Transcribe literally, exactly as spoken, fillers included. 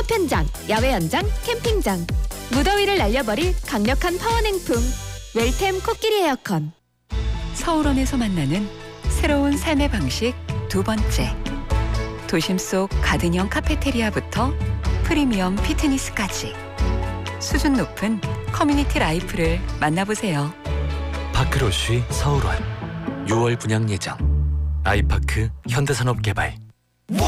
파편장, 야외 연장, 캠핑장. 무더위를 날려버릴 강력한 파워 냉풍. 웰템 코끼리 에어컨. 서울원에서 만나는 새로운 삶의 방식 두 번째. 도심 속 가든형 카페테리아부터 프리미엄 피트니스까지 수준 높은 커뮤니티 라이프를 만나보세요. 파크로쉬 서울원 유월 분양 예정. 아이파크 현대산업개발.